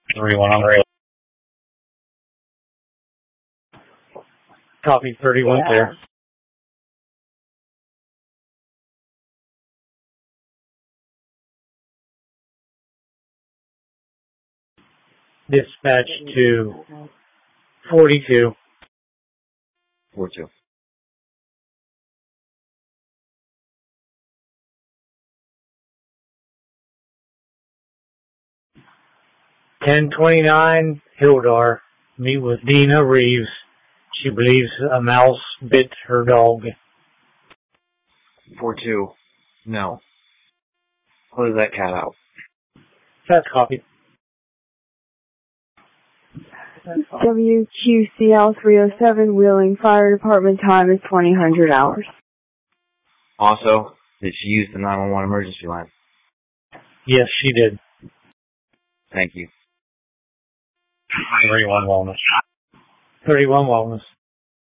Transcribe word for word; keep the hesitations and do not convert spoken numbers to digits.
thirty-one on rail. Copy thirty-one yeah. There. Dispatch to forty-two. forty-two. ten twenty-nine, Hildar. Meet with Dina Reeves. She believes a mouse bit her dog. four two. No. Close that cat out. That's copy. W Q C L three oh seven, Wheeling Fire Department, time is twenty hundred hours. Also, did she use the nine one one emergency line? Yes, she did. Thank you. thirty-one Wellness. thirty-one Wellness.